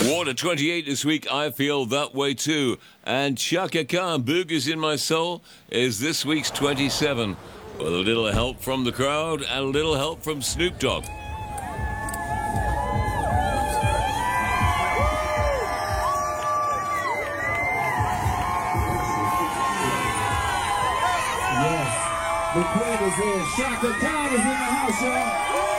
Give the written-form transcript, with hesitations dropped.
Water 28 this week, I Feel That Way Too. And Chaka Khan, Boogers in My Soul, is this week's 27. With a little help from the crowd and a little help from Snoop Dogg. Yes, the queen is in. Chaka Khan is in the house, y'all.